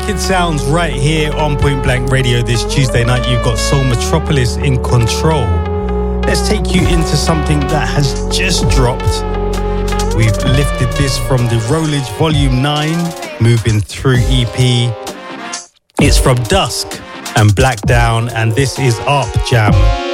Wicked sounds right here on Point Blank Radio this Tuesday night. You've got Soul Metropolis in control. Let's take you into something that has just dropped. We've lifted this from the Rollage Volume 9, Moving Through EP. It's from Dusk and Black Down, and this is ARP Jam.